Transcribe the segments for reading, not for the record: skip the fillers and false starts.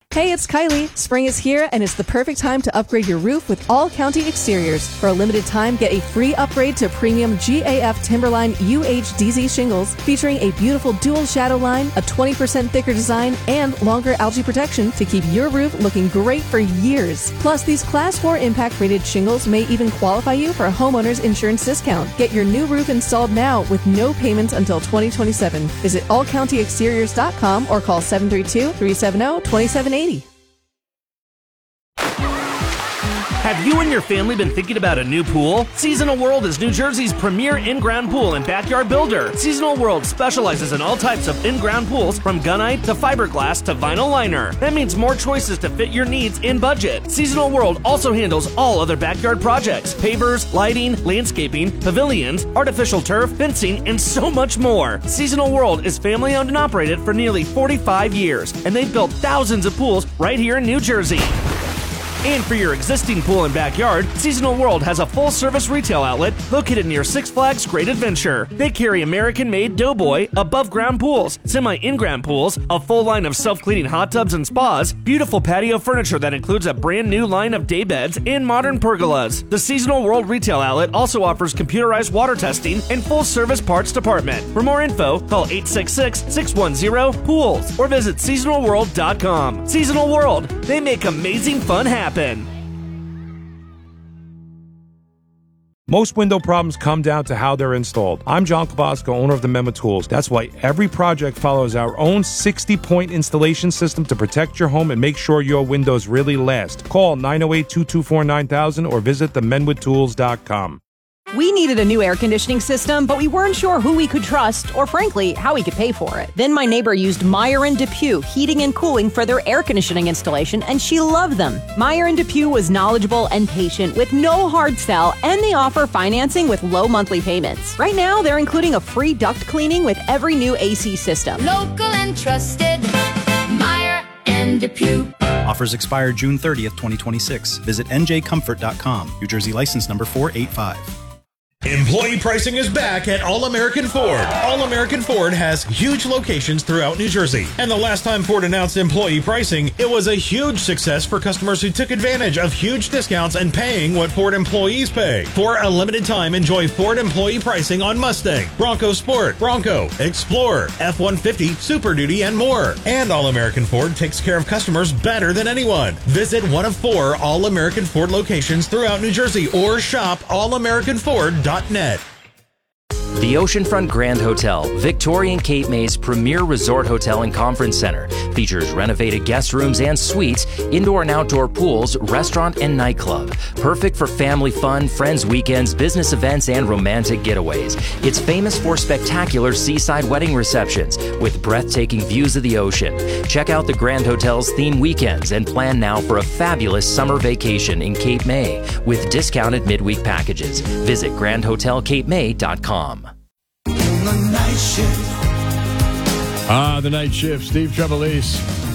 Hey, it's Kylie. Spring is here, and it's the perfect time to upgrade your roof with All County Exteriors. For a limited time, get a free upgrade to premium GAF Timberline UHDZ shingles, featuring a beautiful dual shadow line, a 20% thicker design, and longer algae protection to keep your roof looking great for years. Plus, these Class 4 impact-rated shingles may even qualify you for a homeowner's insurance discount. Get your new roof installed now with no payments until 2027. Visit allcountyexteriors.com or call 732-370-2780. Have you and your family been thinking about a new pool? Seasonal World is New Jersey's premier in-ground pool and backyard builder. Seasonal World specializes in all types of in-ground pools, from gunite to fiberglass to vinyl liner. That means more choices to fit your needs in budget. Seasonal World also handles all other backyard projects: pavers, lighting, landscaping, pavilions, artificial turf, fencing, and so much more. Seasonal World is family-owned and operated for nearly 45 years, and they've built thousands of pools right here in New Jersey. And for your existing pool and backyard, Seasonal World has a full-service retail outlet located near Six Flags Great Adventure. They carry American-made Doughboy, above-ground pools, semi-in-ground pools, a full line of self-cleaning hot tubs and spas, beautiful patio furniture that includes a brand-new line of day beds, and modern pergolas. The Seasonal World retail outlet also offers computerized water testing and full-service parts department. For more info, call 866-610-POOLS or visit seasonalworld.com. Seasonal World, they make amazing fun happen. Most window problems come down to how they're installed. I'm John Kvasko, owner of the Menma Tools. That's why every project follows our own 60-point installation system to protect your home and make sure your windows really last. Call 908-224-9000 or visit themenwithtools.com. We needed a new air conditioning system, but we weren't sure who we could trust or, frankly, how we could pay for it. Then my neighbor used Meyer & DePuy Heating and Cooling for their air conditioning installation, and she loved them. Meyer & DePuy was knowledgeable and patient with no hard sell, and they offer financing with low monthly payments. Right now, they're including a free duct cleaning with every new AC system. Local and trusted, Meyer & DePuy. Offers expire June 30th, 2026. Visit njcomfort.com. New Jersey license number 485. Employee pricing is back at All-American Ford. All-American Ford has huge locations throughout New Jersey. And the last time Ford announced employee pricing, it was a huge success for customers who took advantage of huge discounts and paying what Ford employees pay. For a limited time, enjoy Ford employee pricing on Mustang, Bronco Sport, Bronco, Explorer, F-150, Super Duty, and more. And All-American Ford takes care of customers better than anyone. Visit one of 4 All-American Ford locations throughout New Jersey or shop allamericanford.net. The Oceanfront Grand Hotel, Victorian Cape May's premier resort hotel and conference center, features renovated guest rooms and suites, indoor and outdoor pools, restaurant, and nightclub. Perfect for family fun, friends' weekends, business events, and romantic getaways. It's famous for spectacular seaside wedding receptions with breathtaking views of the ocean. Check out the Grand Hotel's theme weekends and plan now for a fabulous summer vacation in Cape May with discounted midweek packages. Visit grandhotelcapemay.com. The night shift. Steve Trevelise,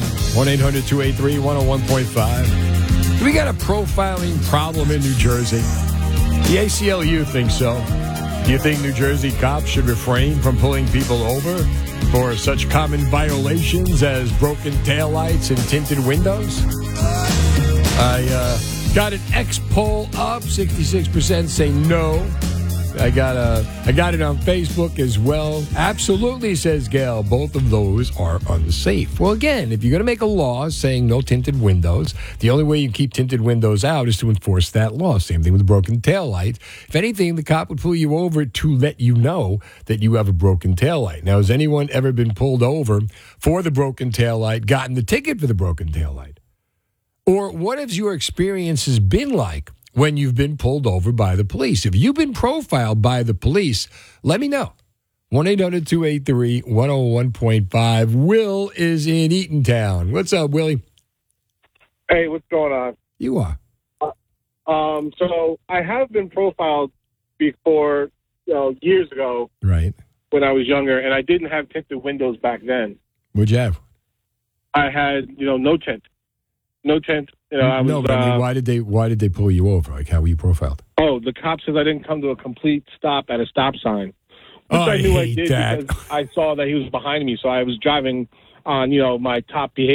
1-800-283-101.5. We got a profiling problem in New Jersey. The ACLU thinks so. Do you think New Jersey cops should refrain from pulling people over for such common violations as broken taillights and tinted windows? I got an X poll up. 66% say no. I got it on Facebook as well. Absolutely, says Gail. Both of those are unsafe. Well, again, if you're going to make a law saying no tinted windows, the only way you keep tinted windows out is to enforce that law. Same thing with a broken taillight. If anything, the cop would pull you over to let you know that you have a broken taillight. Now, has anyone ever been pulled over for the broken taillight, gotten the ticket for the broken taillight? Or what has your experiences been like when you've been pulled over by the police? If you've been profiled by the police, let me know. 1-800-283-101.5. Will is in Eatontown. What's up, Willie? Hey, what's going on? You are. So I have been profiled before, years ago. Right. When I was younger, and I didn't have tinted windows back then. What'd you have? I had, no tint. No tint. Why did they pull you over? Like, how were you profiled? Oh, the cop says I didn't come to a complete stop at a stop sign. Which I knew I did that. because I saw that he was behind me, so I was driving on, my top behavior.